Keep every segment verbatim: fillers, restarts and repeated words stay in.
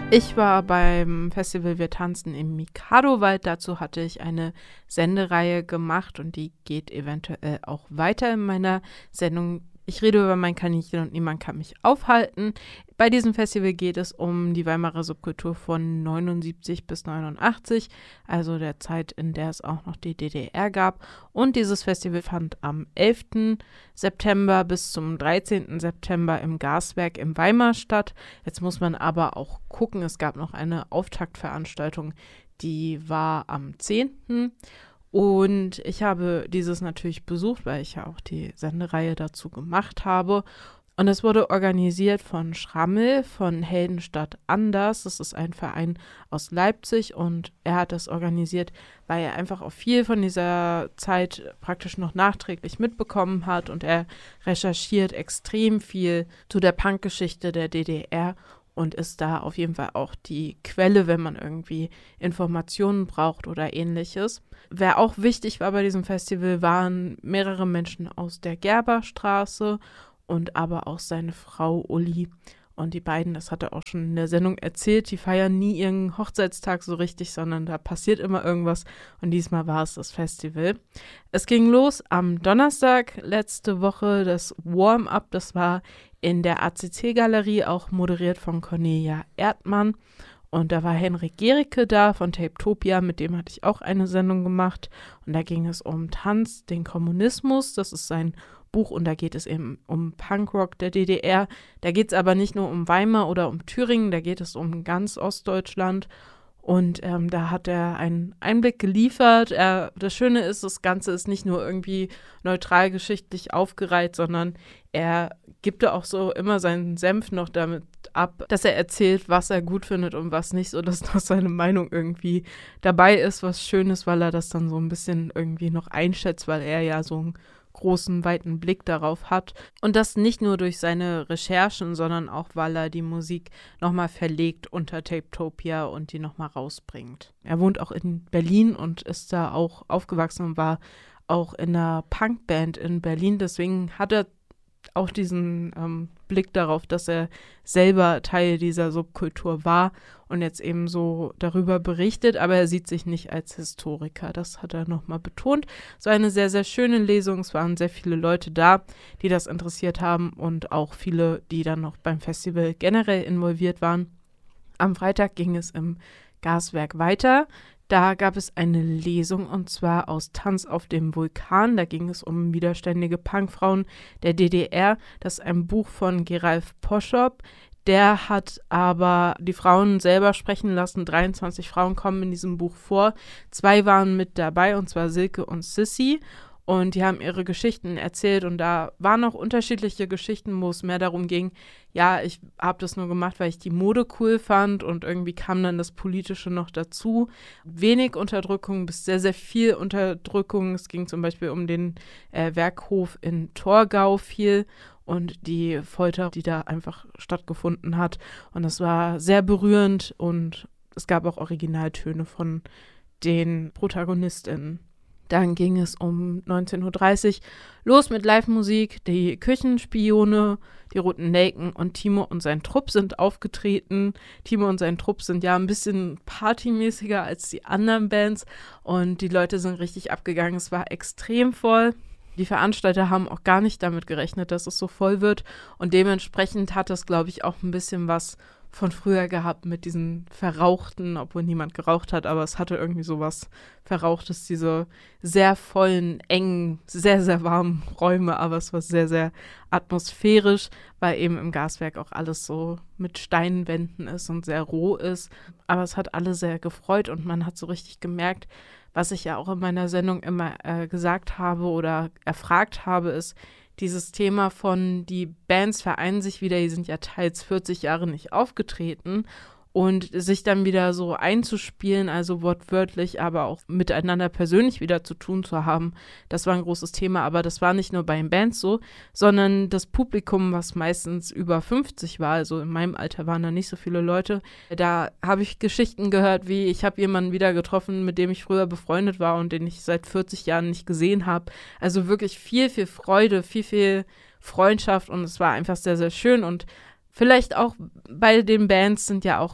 Ich war beim Festival Wir tanzen im Mikado-Wald. Dazu hatte ich eine Sendereihe gemacht und die geht eventuell auch weiter in meiner Sendung. Ich rede über mein Kaninchen und niemand kann mich aufhalten. Bei diesem Festival geht es um die Weimarer Subkultur von neunundsiebzig bis neunundachtzig, also der Zeit, in der es auch noch die D D R gab. Und dieses Festival fand am elften September bis zum dreizehnten September im Gaswerk in Weimar statt. Jetzt muss man aber auch gucken, es gab noch eine Auftaktveranstaltung, die war am zehnten Und ich habe dieses natürlich besucht, weil ich ja auch die Sendereihe dazu gemacht habe. Und es wurde organisiert von Schrammel, von Heldenstadt Anders. Das ist ein Verein aus Leipzig und er hat das organisiert, weil er einfach auch viel von dieser Zeit praktisch noch nachträglich mitbekommen hat. Und er recherchiert extrem viel zu der Punkgeschichte der D D R und ist da auf jeden Fall auch die Quelle, wenn man irgendwie Informationen braucht oder ähnliches. Wer auch wichtig war bei diesem Festival, waren mehrere Menschen aus der Gerberstraße und aber auch seine Frau Uli. Und die beiden, das hat er auch schon in der Sendung erzählt, die feiern nie ihren Hochzeitstag so richtig, sondern da passiert immer irgendwas. Und diesmal war es das Festival. Es ging los am Donnerstag letzte Woche, das Warm-up, das war in der A C C-Galerie, auch moderiert von Cornelia Erdmann. Und da war Henrik Gericke da von Tapetopia, mit dem hatte ich auch eine Sendung gemacht. Und da ging es um Tanz, den Kommunismus, das ist sein Buch und da geht es eben um Punkrock der D D R. Da geht es aber nicht nur um Weimar oder um Thüringen, da geht es um ganz Ostdeutschland. Und ähm, da hat er einen Einblick geliefert. Er, das Schöne ist, das Ganze ist nicht nur irgendwie neutral geschichtlich aufgereiht, sondern er gibt da auch so immer seinen Senf noch damit ab, dass er erzählt, was er gut findet und was nicht, sodass noch seine Meinung irgendwie dabei ist, was schön ist, weil er das dann so ein bisschen irgendwie noch einschätzt, weil er ja so einen großen, weiten Blick darauf hat. Und das nicht nur durch seine Recherchen, sondern auch, weil er die Musik nochmal verlegt unter Tapetopia und die nochmal rausbringt. Er wohnt auch in Berlin und ist da auch aufgewachsen und war auch in einer Punkband in Berlin. Deswegen hat er auch diesen ähm, Blick darauf, dass er selber Teil dieser Subkultur war und jetzt eben so darüber berichtet, aber er sieht sich nicht als Historiker. Das hat er nochmal betont. Es war eine sehr, sehr schöne Lesung. Es waren sehr viele Leute da, die das interessiert haben und auch viele, die dann noch beim Festival generell involviert waren. Am Freitag ging es im Gaswerk weiter. Da gab es eine Lesung und zwar aus Tanz auf dem Vulkan. Da ging es um widerständige Punkfrauen der D D R. Das ist ein Buch von Geralf Poschop. Der hat aber die Frauen selber sprechen lassen. dreiundzwanzig Frauen kommen in diesem Buch vor. Zwei waren mit dabei und zwar Silke und Sissy. Und die haben ihre Geschichten erzählt und da waren auch unterschiedliche Geschichten, wo es mehr darum ging, ja, ich habe das nur gemacht, weil ich die Mode cool fand und irgendwie kam dann das Politische noch dazu. Wenig Unterdrückung bis sehr, sehr viel Unterdrückung. Es ging zum Beispiel um den äh, Werkhof in Torgau viel und die Folter, die da einfach stattgefunden hat. Und das war sehr berührend und es gab auch Originaltöne von den ProtagonistInnen. Dann ging es um neunzehn Uhr dreißig los mit Live-Musik. Die Küchenspione, die Roten Nelken und Timo und sein Trupp sind aufgetreten. Timo und sein Trupp sind ja ein bisschen partymäßiger als die anderen Bands und die Leute sind richtig abgegangen. Es war extrem voll. Die Veranstalter haben auch gar nicht damit gerechnet, dass es so voll wird und dementsprechend hat es, glaube ich, auch ein bisschen was von früher gehabt mit diesen Verrauchten, obwohl niemand geraucht hat, aber es hatte irgendwie so was Verrauchtes, diese sehr vollen, engen, sehr, sehr warmen Räume, aber es war sehr, sehr atmosphärisch, weil eben im Gaswerk auch alles so mit Steinwänden ist und sehr roh ist, aber es hat alle sehr gefreut und man hat so richtig gemerkt, was ich ja auch in meiner Sendung immer äh, gesagt habe oder erfragt habe, ist, dieses Thema von, die Bands vereinen sich wieder, die sind ja teils vierzig Jahre nicht aufgetreten und sich dann wieder so einzuspielen, also wortwörtlich, aber auch miteinander persönlich wieder zu tun zu haben, das war ein großes Thema, aber das war nicht nur bei den Bands so, sondern das Publikum, was meistens über fünfzig war, also in meinem Alter waren da nicht so viele Leute, da habe ich Geschichten gehört, wie ich habe jemanden wieder getroffen, mit dem ich früher befreundet war und den ich seit vierzig Jahren nicht gesehen habe, also wirklich viel, viel Freude, viel, viel Freundschaft und es war einfach sehr, sehr schön und vielleicht auch bei den Bands sind ja auch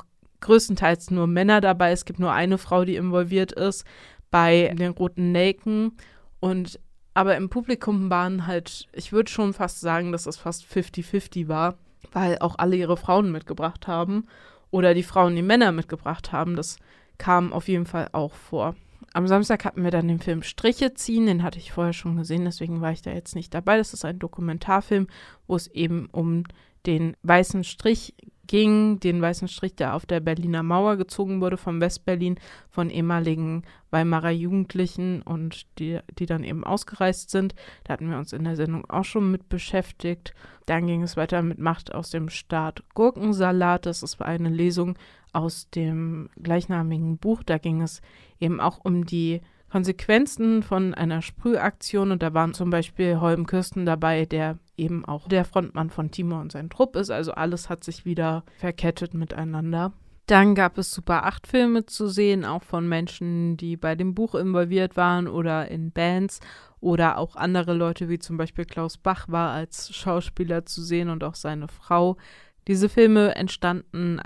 größtenteils nur Männer dabei. Es gibt nur eine Frau, die involviert ist bei den Roten Nelken. Und aber im Publikum waren halt, ich würde schon fast sagen, dass es fast fifty fifty war, weil auch alle ihre Frauen mitgebracht haben oder die Frauen die Männer mitgebracht haben. Das kam auf jeden Fall auch vor. Am Samstag hatten wir dann den Film Striche ziehen, den hatte ich vorher schon gesehen, deswegen war ich da jetzt nicht dabei. Das ist ein Dokumentarfilm, wo es eben um den weißen Strich ging, den weißen Strich, der auf der Berliner Mauer gezogen wurde, von Westberlin, von ehemaligen Weimarer Jugendlichen und die, die dann eben ausgereist sind. Da hatten wir uns in der Sendung auch schon mit beschäftigt. Dann ging es weiter mit Macht aus dem Staat Gurkensalat. Das ist eine Lesung aus dem gleichnamigen Buch. Da ging es eben auch um die Konsequenzen von einer Sprühaktion und da waren zum Beispiel Holm Kirsten dabei, der eben auch der Frontmann von Timo und sein Trupp ist. Also alles hat sich wieder verkettet miteinander. Dann gab es Super acht Filme zu sehen, auch von Menschen, die bei dem Buch involviert waren oder in Bands oder auch andere Leute, wie zum Beispiel Klaus Bach war als Schauspieler zu sehen und auch seine Frau. Diese Filme entstanden